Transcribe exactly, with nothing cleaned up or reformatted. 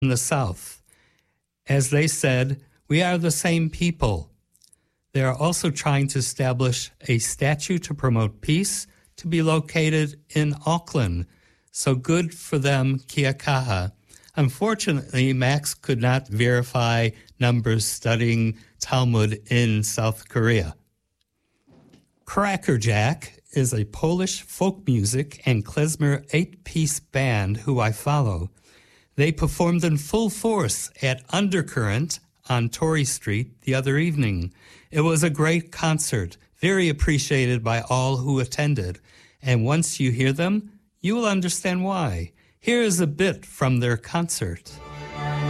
in the South. As they said, we are the same people. They are also trying to establish a statue to promote peace to be located in Auckland. So good for them, kia kaha. Unfortunately, Max could not verify numbers studying Talmud in South Korea. Crackerjack is a Polish folk music and klezmer eight-piece band who I follow. They performed in full force at Undercurrent on Torrey Street the other evening. It was a great concert, very appreciated by all who attended. And once you hear them, you will understand why. Here is a bit from their concert.